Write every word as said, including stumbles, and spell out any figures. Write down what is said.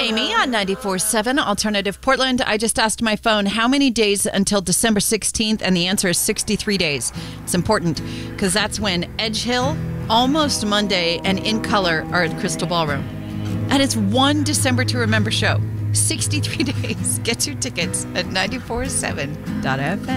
Amy on ninety-four point seven Alternative Portland. I just asked my phone how many days until December sixteenth, and the answer is sixty-three days. It's important because that's when Edge Hill, Almost Monday, and In Color are at Crystal Ballroom. And it's one December to Remember show. sixty-three days. Get your tickets at ninety-four point seven dot f m.